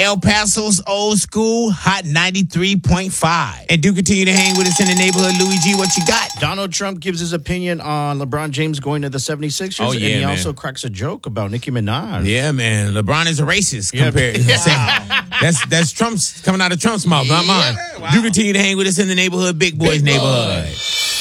El Paso's old school, hot 93.5. And do continue to hang with us in the neighborhood. Louis G, what you got? Donald Trump gives his opinion on LeBron James going to the 76ers. Oh, yeah, and he man. also cracks a joke about Nicki Minaj. Yeah, man. LeBron is a racist Yeah. compared. That's Trump's coming out of Trump's mouth, not mine. Yeah, wow. Do continue to hang with us in the neighborhood, Big Boys Big neighborhood. Boy.